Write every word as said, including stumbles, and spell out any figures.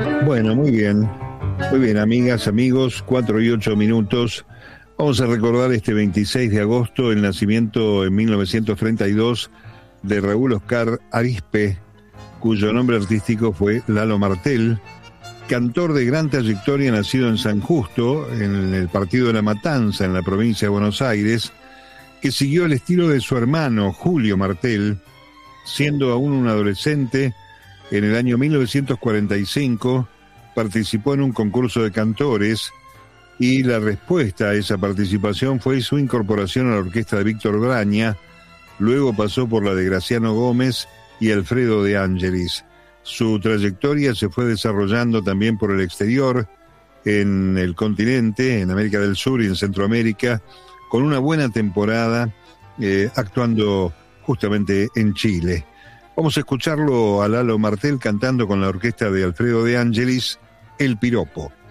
Bueno, muy bien. Muy bien, amigas, amigos, cuatro y ocho minutos. Vamos a recordar este veintiséis de agosto el nacimiento en mil novecientos treinta y dos de Raúl Oscar Arizpe, cuyo nombre artístico fue Lalo Martel, cantor de gran trayectoria nacido en San Justo, en el partido de La Matanza, en la provincia de Buenos Aires, que siguió el estilo de su hermano Julio Martel, siendo aún un adolescente. En el año mil novecientos cuarenta y cinco participó en un concurso de cantores y la respuesta a esa participación fue su incorporación a la orquesta de Víctor Braña. Luego pasó por la de Graciano Gómez y Alfredo de Angelis. Su trayectoria se fue desarrollando también por el exterior, en el continente, en América del Sur y en Centroamérica, con una buena temporada, eh, actuando justamente en Chile. Vamos a escucharlo a Lalo Martel cantando con la orquesta de Alfredo de Angelis, El Piropo.